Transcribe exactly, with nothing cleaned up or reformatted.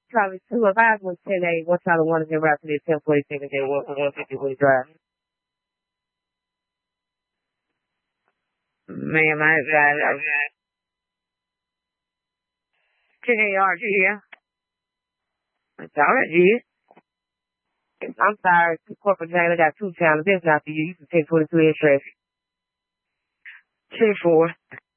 Probably two. If I was ten A, one time I wanted to rap to the ten forty second day, one one fifty when he drive. Man, my God. ten A R G, yeah. That's all right, G. I'm sorry. Corporate Jane, I got two channels. This not for you. You can take twenty-two in traffic. ten four.